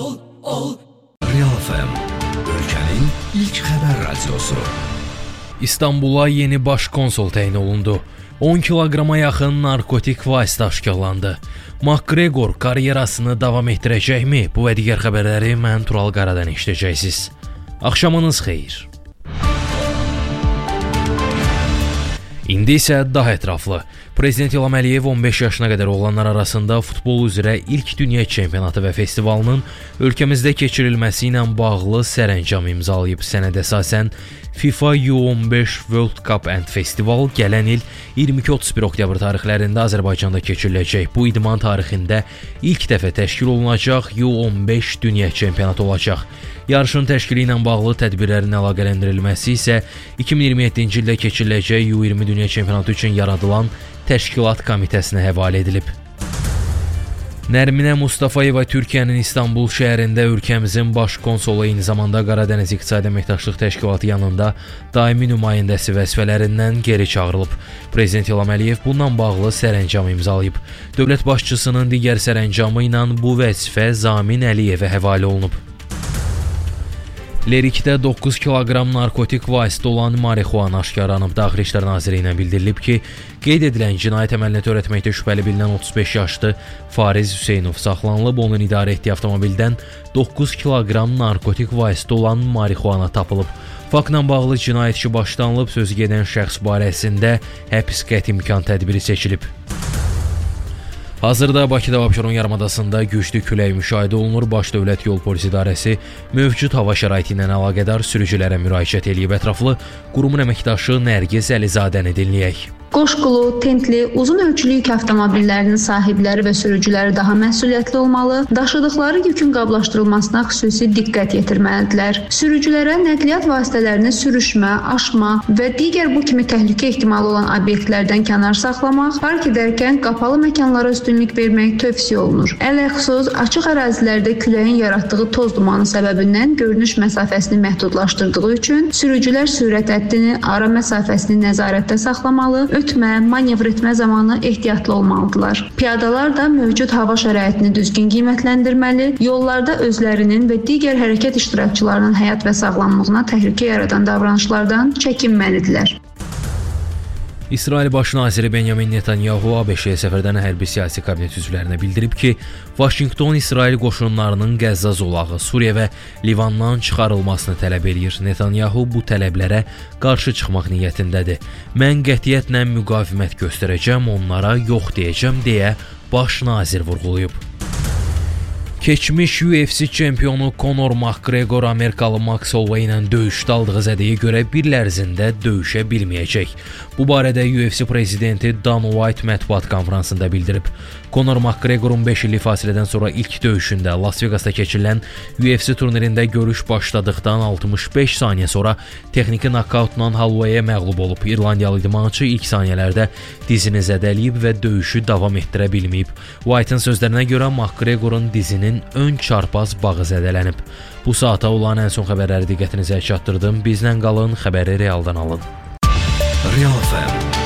Real FM, ölkənin ilk xəbər radiosu. İstanbula yeni baş konsul təyin olundu. 10 kiloqrama yaxın narkotik vasitə aşkarlandı. McGregor karyerasını davam etdirəcəkmi? Bu və digər xəbərləri mən Tural Qaradan eşidəcəksiniz. Axşamınız xeyir. İndi isə daha ətraflı. Prezident İlham Əliyev 15 yaşına qədər olanlar arasında futbol üzrə ilk dünya çempionatı və festivalının ölkəmizdə keçirilməsi ilə bağlı sərəncam imzalayıb. Sənədə əsasən FIFA U15 World Cup and Festival gələn il 22-31 oktyabr tarixlərində Azərbaycanda keçiriləcək. Bu idman tarixində ilk dəfə təşkil olunacaq U15 dünya çempionatı olacaq. Yarışın təşkili ilə bağlı tədbirlərin əlaqələndirilməsi isə 2027-ci ildə keçiriləcək U20 dünya çempionatı üçün yaradılan təşkilat komitəsinə həvalə edilib. Nərminə Mustafayeva Türkiyənin İstanbul şəhərində ölkəmizin baş konsolu, eyni zamanda Qaradəniz İqtisadi Əməkdaşlıq Təşkilatı yanında daimi nümayəndəsi vəzifələrindən geri çağırılıb. Prezident İlham Əliyev bununla bağlı sərəncam imzalayıb. Dövlət başçısının digər sərəncamı ilə bu vəzifə Zamin Əliyevə həvalə olunub. Lerikdə 9 kiloqram narkotik vasitə olan marixuana aşkarlanıb. Daxili İşlər Nazirliyinə bildirilib ki, qeyd edilən cinayət əməlinə törətməkdə şübhəli bilinən 35 yaşlı Fariz Hüseynov saxlanılıb. Onun idarə etdiyi avtomobildən 9 kiloqram narkotik vasitə olan marixuana tapılıb. Faktla bağlı cinayət işi başlanılıb, sözü gedən şəxs barəsində həbs qəti imkan tədbiri seçilib. Hazırda Bakıda və Abşeron yarımadasında güclü külək müşahidə olunur. Baş Dövlət Yol Polisi İdarəsi mövcud hava şəraiti ilə əlaqədar sürücülərə müraciət eləyib. Ətraflı qurumun əməkdaşı Nərgiz Əlizadəni dinləyək. Qoşqulu, tentli, uzun ölçülü yük avtomobillərinin sahibləri və sürücüləri daha məsuliyyətli olmalı, daşıdıqları yükün qablaşdırılmasına xüsusi diqqət yetirməlidirlər. Sürücülərə nəqliyyat vasitələrini sürüşmə, aşma və digər bu kimi təhlükə ehtimalı olan obyektlərdən kənar saxlamaq, park edərkən qapalı məkanlara üstünlük vermək tövsiyə olunur. Ələxüsus açıq ərazilərdə küləyin yaratdığı toz dumanı səbəbindən görünüş məsafəsini məhdudlaşdırdığı üçün sürücülər sürət həddini, ara məsafəsini nəzarətdə saxlamalı, ötmə, manevr etmə zamanı ehtiyatlı olmalıdırlar. Piyadalar da mövcud hava şəraitini düzgün qiymətləndirməli, yollarda özlərinin və digər hərəkət iştirakçılarının həyat və sağlamlığına təhlükə yaradan davranışlardan çəkinməlidirlər. İsrail Baş naziri Benyamin Netanyahu ABŞ-yə səfərdən hərbi siyasi kabinet üzvlərinə bildirib ki, Vaşinqton İsrail qoşunlarının Qəzza zolağı, Suriya və Livandan çıxarılmasını tələb edir. Netanyahu bu tələblərə qarşı çıxmaq niyyətindədir. Mən qətiyyətlə müqavimət göstərəcəm, onlara yox deyəcəm deyə baş nazir vurğulayıb. Keçmiş UFC çempionu Conor McGregor Amerikalı Max Holloway ilə döyüşdə aldığı zədəyə görə bir il ərzində döyüşə bilməyəcək. Bu barədə UFC prezidenti Dan White mətbuat konfransında bildirib. Conor McGregorun 5 illik fasilədən sonra ilk döyüşündə Las Vegasda keçirilən UFC turnirində görüş başladıqdan 65 saniyə sonra texniki nokautla Hollowaya məğlub olub. İrlandiyalı idmançı ilk saniyələrdə dizini zədələyib və döyüşü davam etdirə bilməyib. White'ın sözlərinə görə McGregorun dizinin ön çarpaz bağı zədələnib. Bu saata olan ən son xəbərləri diqqətinizə çatdırdım. Bizlə qalın, xəbəri realdan alın. Real FM.